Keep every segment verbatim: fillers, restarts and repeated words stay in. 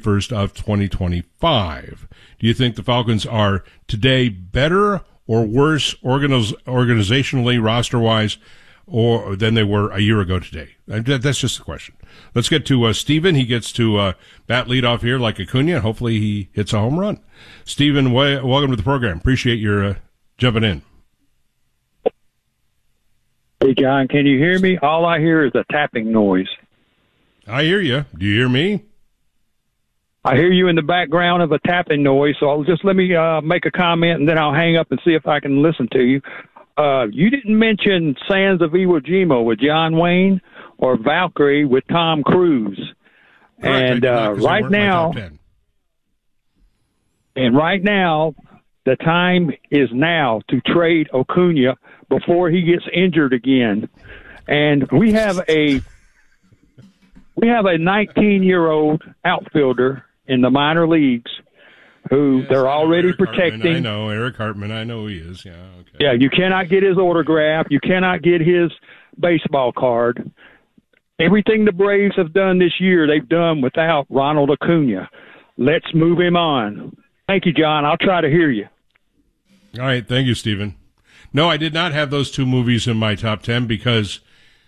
thirty-first of twenty twenty-five. Do you think the Falcons are today better or worse organiz- organizationally, roster-wise, or than they were a year ago today? That's just the question. Let's get to uh, Steven. He gets to uh, bat leadoff here like Acuna. Hopefully he hits a home run. Steven, w- welcome to the program. Appreciate your uh, jumping in. Hey, John, can you hear me? All I hear is a tapping noise. I hear you. Do you hear me? I hear you in the background of a tapping noise, so I'll just let me uh, make a comment, and then I'll hang up and see if I can listen to you. Uh, you didn't mention Sands of Iwo Jima with John Wayne or Valkyrie with Tom Cruise. Correct, and uh, right now, and right now, the time is now to trade Acuna before he gets injured again. And we have a we have a nineteen-year-old outfielder in the minor leagues who yes, they're already Eric protecting. Hartman. I know Eric Hartman. I know he is. Yeah. Okay. Yeah, you cannot get his autograph. You cannot get his baseball card. Everything the Braves have done this year, they've done without Ronald Acuna. Let's move him on. Thank you, John. I'll try to hear you. All right. Thank you, Stephen. No, I did not have those two movies in my top ten because,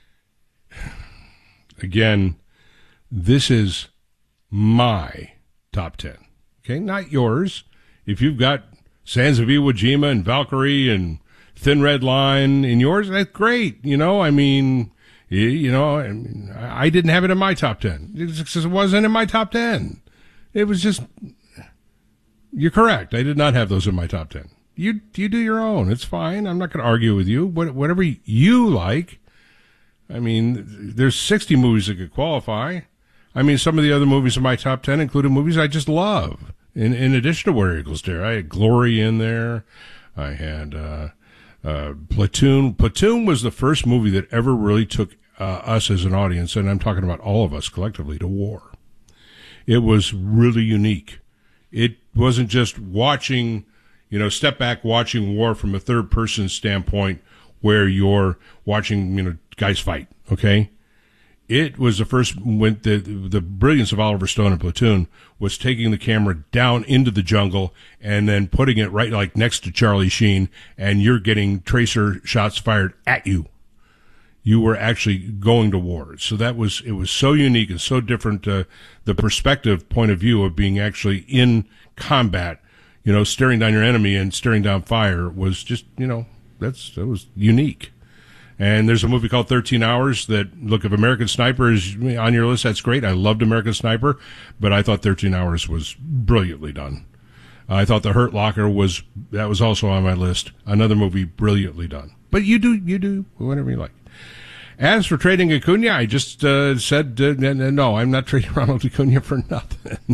again, this is my top ten. Okay, not yours. If you've got Sands of Iwo Jima and Valkyrie and Thin Red Line in yours, that's great. You know, I mean, you, you know, I, I didn't have it in my top ten. It just it wasn't in my top ten. It was just, you're correct. I did not have those in my top ten. You you do your own. It's fine. I'm not going to argue with you. What, whatever you like. I mean, there's sixty movies that could qualify. I mean, some of the other movies in my top ten included movies I just love. In in addition to Where Eagles Dare, I had Glory in there. I had uh, uh, Platoon. Platoon was the first movie that ever really took uh, us as an audience, and I'm talking about all of us collectively, to war. It was really unique. It wasn't just watching, you know, step back watching war from a third person standpoint where you're watching, you know, guys fight, okay? It was the first, when the the brilliance of Oliver Stone in Platoon was taking the camera down into the jungle and then putting it right like next to Charlie Sheen, and you're getting tracer shots fired at you. You were actually going to war. So that was, it was so unique and so different, uh, the perspective point of view of being actually in combat, you know, staring down your enemy and staring down fire was just, you know, that's, that was unique. And there's a movie called thirteen hours that, look, if American Sniper is on your list, that's great. I loved American Sniper, but I thought thirteen hours was brilliantly done. I thought The Hurt Locker was, that was also on my list. Another movie brilliantly done. But you do, you do whatever you like. As for trading Acuna, I just uh, said, uh, no, I'm not trading Ronald Acuna for nothing.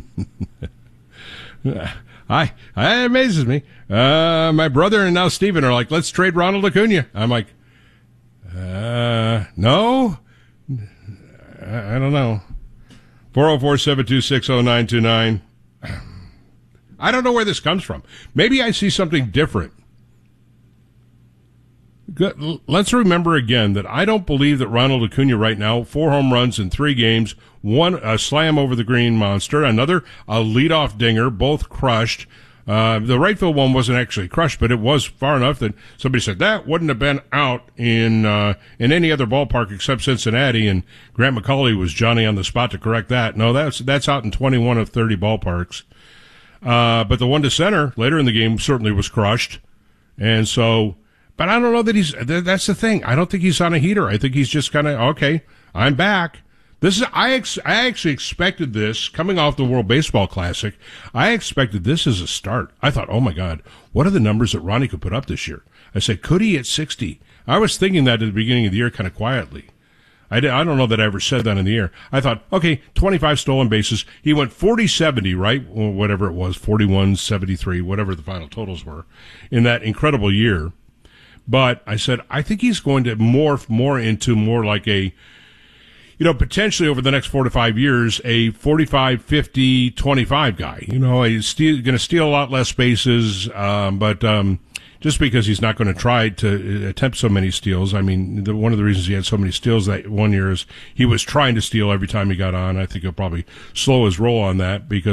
I, it amazes me. Uh, my brother and now Steven are like, let's trade Ronald Acuna. I'm like, Uh, no, I, I don't know. four oh four, seven two six, oh nine two nine. I don't know where this comes from. Maybe I see something different. Good. Let's remember again that I don't believe that Ronald Acuna right now, four home runs in three games, one a slam over the green monster, another a leadoff dinger, both crushed. Uh, the right field one wasn't actually crushed, but it was far enough that somebody said that wouldn't have been out in, uh, in any other ballpark except Cincinnati, and Grant McCauley was Johnny on the spot to correct that. No, that's, that's out in twenty-one of thirty ballparks. Uh, but the one to center later in the game certainly was crushed. And so, but I don't know that he's, that's the thing. I don't think he's on a heater. I think he's just kind of, okay, I'm back. This is, I, ex, I actually expected this coming off the World Baseball Classic. I expected this as a start. I thought, oh my God, what are the numbers that Ronnie could put up this year? I said, could he at sixty? I was thinking that at the beginning of the year kind of quietly. I, did, I don't know that I ever said that in the air. I thought, okay, twenty-five stolen bases. He went forty seventy, right? Or whatever it was, forty-one seventy-three, whatever the final totals were in that incredible year. But I said, I think he's going to morph more into more like a, you know, potentially over the next four to five years, a forty-five, fifty, twenty-five guy. You know, he's going to steal a lot less bases, um, but um, just because he's not going to try to attempt so many steals. I mean, the, one of the reasons he had so many steals that one year is he was trying to steal every time he got on. I think he'll probably slow his roll on that because